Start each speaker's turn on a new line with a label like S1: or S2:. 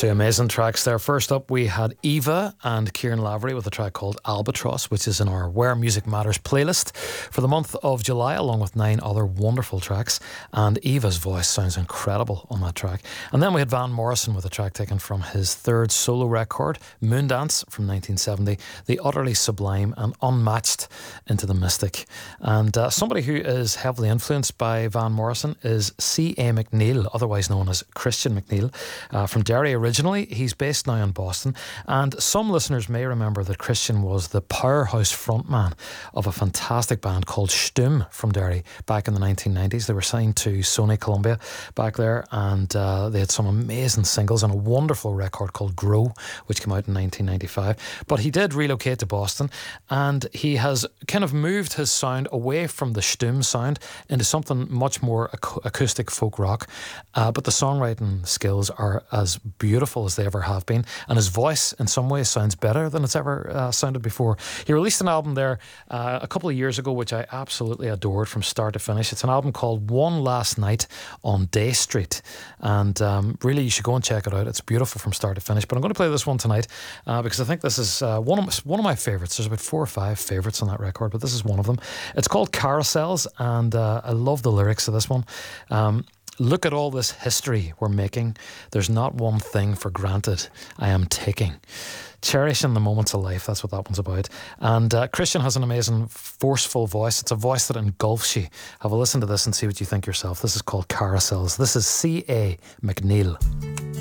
S1: Two amazing tracks there. First up, we had Eva and Kieran Lavery with a track called Albatross, which is in our Where Music Matters playlist for the month of July, along with 9 other wonderful tracks. And Eva's voice sounds incredible on that track. And then we had Van Morrison with a track taken from his third solo record, Moondance from 1970, the utterly sublime and unmatched Into the Mystic. And somebody who is heavily influenced by Van Morrison is C.A. McNeil, otherwise known as Christian McNeil, from Derry originally. He's based now in Boston, and some listeners may remember that Christian was the powerhouse frontman of a fantastic band called Stum from Derry back in the 1990s. They were signed to Sony Columbia back there, and they had some amazing singles and a wonderful record called Grow, which came out in 1995. But he did relocate to Boston, and he has kind of moved his sound away from the Stum sound into something much more acoustic folk rock. But the songwriting skills are as beautiful as they ever have been, and his voice in some ways sounds better than it's ever sounded before. He released an album there a couple of years ago which I absolutely adored from start to finish. It's an album called One Last Night on Day Street, and really you should go and check it out. It's beautiful from start to finish. But I'm going to play this one tonight because I think this is one of my favourites. There's about 4 or 5 favourites on that record, but this is one of them. It's called Carousels, and I love the lyrics of this one. Look at all this history we're making. There's not one thing for granted I am taking. Cherishing the moments of life, that's what that one's about. And Christian has an amazing, forceful voice. It's a voice that engulfs you. Have a listen to this and see what you think yourself. This is called Carousels. This is C.A. McNeil.